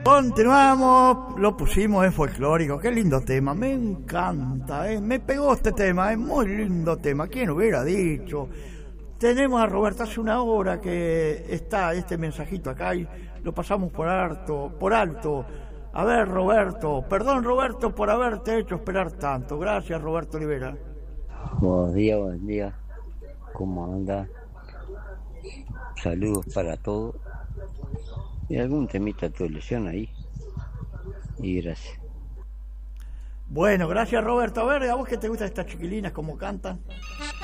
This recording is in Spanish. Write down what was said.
Continuamos, lo pusimos en folclórico, qué lindo tema, me encanta, me pegó este tema, es muy lindo tema, ¿quién hubiera dicho? Tenemos a Roberto, hace una hora que está este mensajito acá y lo pasamos por alto. A ver, Roberto, perdón Roberto por haberte hecho esperar tanto, gracias Roberto Olivera. Buenos días, ¿cómo anda? Saludos para todos. Y algún temita de tu lesión ahí. Y gracias. Bueno, gracias Roberto. A ver, ¿a vos qué te gustan estas chiquilinas, cómo cantan?